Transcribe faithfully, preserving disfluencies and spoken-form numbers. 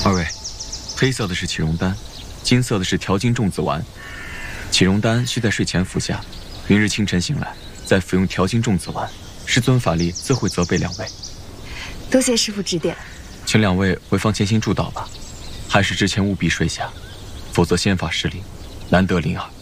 二位，黑色的是启容丹，金色的是调经种子丸。启容丹需在睡前服下，明日清晨醒来再服用调经种子丸，师尊法力自会责备两位。 多谢师父指点， 请两位回房潜心助道吧，还是之前务必睡下，否则仙法失灵，难得灵儿。